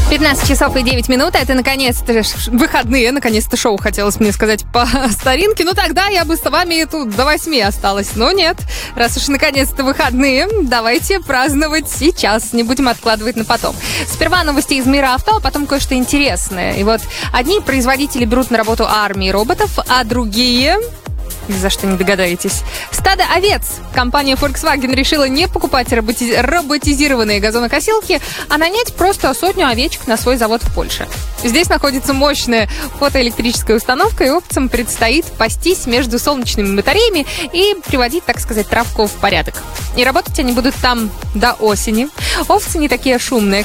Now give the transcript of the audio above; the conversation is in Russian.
15 часов и 9 минут. Это наконец-то выходные. Наконец-то шоу, хотелось мне сказать, по старинке. Ну тогда я бы с вами тут до 8 осталась. Но нет. Раз уж наконец-то выходные, давайте праздновать сейчас. Не будем откладывать на потом. Сперва новости из мира авто, а потом кое-что интересное. И вот одни производители берут на работу армии роботов, а другие... Ни за что не догадаетесь. Стадо овец. Компания Volkswagen решила не покупать роботизированные газонокосилки, а нанять просто 100 овечек на свой завод в Польше. Здесь находится мощная фотоэлектрическая установка, и овцам предстоит пастись между солнечными батареями и приводить, так сказать, травку в порядок. И работать они будут там до осени. Овцы не такие шумные,